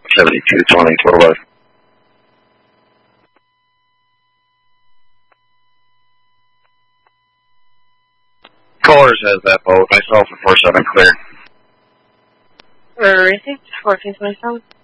7220, total load. Colors has that boat. Myself and 47 clear. Received 1427.